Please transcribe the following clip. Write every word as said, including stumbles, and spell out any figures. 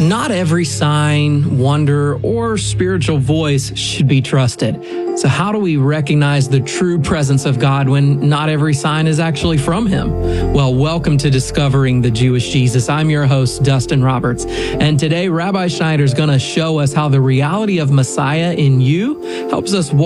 Not every sign, wonder, or spiritual voice should be trusted. So how do we recognize the true presence of God when not every sign is actually from Him? Well, welcome to Discovering the Jewish Jesus. I'm your host, Dustin Roberts. And today, Rabbi Schneider is going to show us how the reality of Messiah in you helps us walk